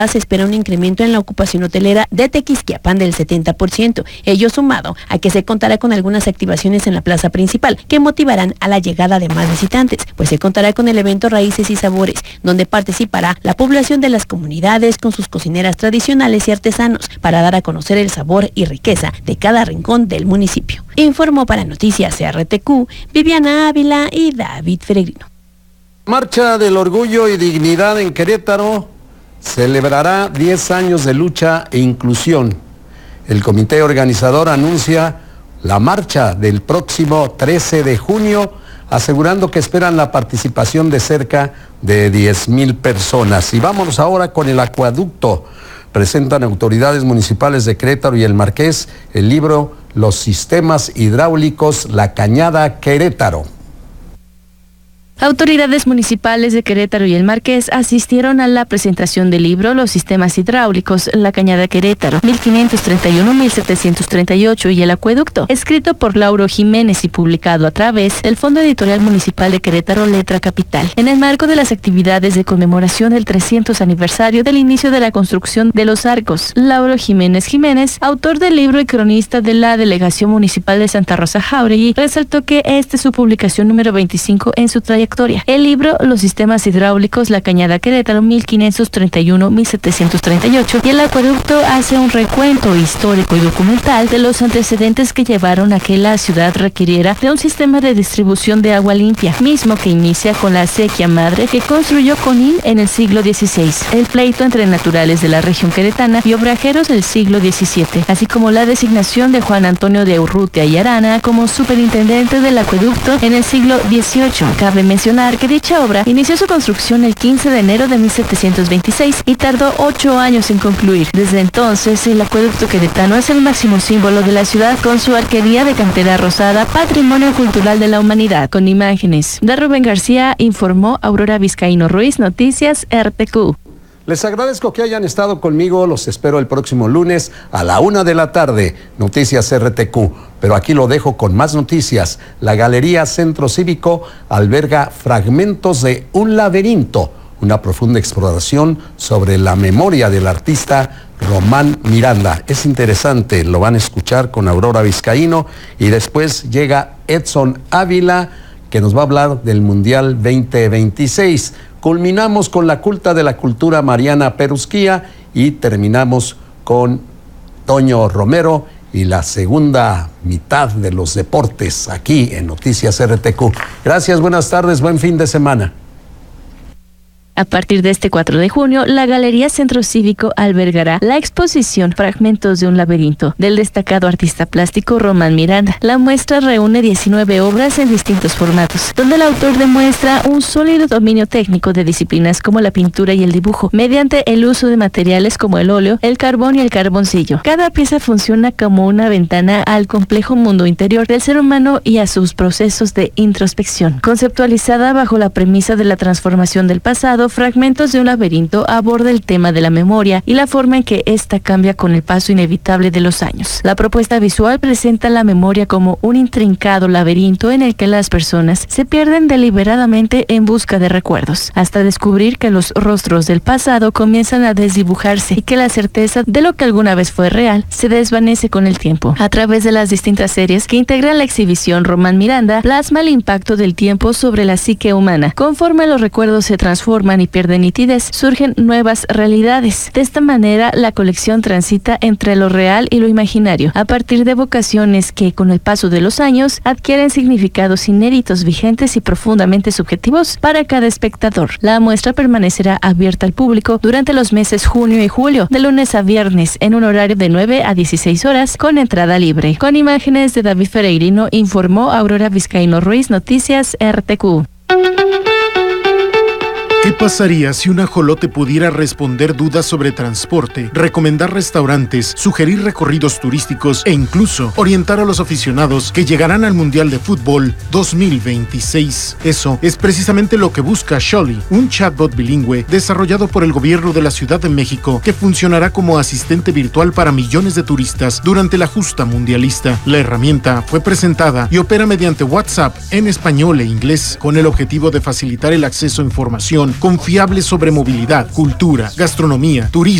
se espera un incremento en la ocupación hotelera de Tequisquiapan del 70%, ello sumado a que se contará con algunas activaciones en la plaza principal que motivarán a la llegada de más visitantes, pues se contará con el evento Raíces y Sabores, donde participará la población de las comunidades con sus cocineras tradicionales y artesanos para dar a conocer el sabor y riqueza de cada rincón del municipio. Informó para Noticias RTQ Viviana Ávila y David Peregrino. Marcha del Orgullo y Dignidad en Querétaro celebrará 10 años de lucha e inclusión. El comité organizador anuncia la marcha del próximo 13 de junio, asegurando que esperan la participación de cerca de 10,000 personas. Y vámonos ahora con el acueducto. Presentan autoridades municipales de Querétaro y El Marqués el libro Los sistemas hidráulicos La Cañada Querétaro. Autoridades municipales de Querétaro y El Marqués asistieron a la presentación del libro Los sistemas hidráulicos La Cañada Querétaro 1531-1738 y el acueducto, escrito por Lauro Jiménez y publicado a través del Fondo Editorial Municipal de Querétaro Letra Capital, en el marco de las actividades de conmemoración del 300 aniversario del inicio de la construcción de los arcos. Lauro Jiménez, autor del libro y cronista de la Delegación Municipal de Santa Rosa Jáuregui, resaltó que esta es su publicación número 25 en su trayectoria. El libro Los sistemas hidráulicos La Cañada Querétaro 1531-1738 y el acueducto hace un recuento histórico y documental de los antecedentes que llevaron a que la ciudad requiriera de un sistema de distribución de agua limpia, mismo que inicia con la acequia madre que construyó Conin en el siglo XVI, el pleito entre naturales de la región queretana y obrajeros del siglo XVII, así como la designación de Juan Antonio de Urrutia y Arana como superintendente del acueducto en el siglo XVIII. Cabe mencionar que dicha obra inició su construcción el 15 de enero de 1726 y tardó 8 años en concluir. Desde entonces, el acueducto queretano es el máximo símbolo de la ciudad con su arquería de cantera rosada, patrimonio cultural de la humanidad. Con imágenes de Rubén García, informó Aurora Vizcaíno Ruiz, Noticias RTQ. Les agradezco que hayan estado conmigo, los espero el próximo lunes a la 1 de la tarde, Noticias RTQ. Pero aquí lo dejo con más noticias. La Galería Centro Cívico alberga fragmentos de un laberinto, una profunda exploración sobre la memoria del artista Román Miranda. Es interesante, lo van a escuchar con Aurora Vizcaíno y después llega Edson Ávila, que nos va a hablar del Mundial 2026. Culminamos con la culta de la cultura Mariana Perusquía y terminamos con Toño Romero y la segunda mitad de los deportes aquí en Noticias RTQ. Gracias, buenas tardes, buen fin de semana. A partir de este 4 de junio, la Galería Centro Cívico albergará la exposición Fragmentos de un laberinto del destacado artista plástico Román Miranda. La muestra reúne 19 obras en distintos formatos, donde el autor demuestra un sólido dominio técnico de disciplinas como la pintura y el dibujo, mediante el uso de materiales como el óleo, el carbón y el carboncillo. Cada pieza funciona como una ventana al complejo mundo interior del ser humano y a sus procesos de introspección. Conceptualizada bajo la premisa de la transformación del pasado, Fragmentos de un laberinto aborda el tema de la memoria y la forma en que ésta cambia con el paso inevitable de los años. La propuesta visual presenta la memoria como un intrincado laberinto en el que las personas se pierden deliberadamente en busca de recuerdos, hasta descubrir que los rostros del pasado comienzan a desdibujarse y que la certeza de lo que alguna vez fue real se desvanece con el tiempo. A través de las distintas series que integran la exhibición, Román Miranda plasma el impacto del tiempo sobre la psique humana. Conforme los recuerdos se transforman y pierden nitidez, surgen nuevas realidades. De esta manera, la colección transita entre lo real y lo imaginario, a partir de evocaciones que, con el paso de los años, adquieren significados inéditos, vigentes y profundamente subjetivos para cada espectador. La muestra permanecerá abierta al público durante los meses junio y julio, de lunes a viernes, en un horario de 9 a 16 horas, con entrada libre. Con imágenes de David Peregrino, informó Aurora Vizcaíno Ruiz, Noticias RTQ. ¿Qué pasaría si un ajolote pudiera responder dudas sobre transporte, recomendar restaurantes, sugerir recorridos turísticos e incluso orientar a los aficionados que llegarán al Mundial de Fútbol 2026? Eso es precisamente lo que busca Sholly, un chatbot bilingüe desarrollado por el gobierno de la Ciudad de México que funcionará como asistente virtual para millones de turistas durante la justa mundialista. La herramienta fue presentada y opera mediante WhatsApp en español e inglés con el objetivo de facilitar el acceso a información confiable sobre movilidad, cultura, gastronomía, turismo,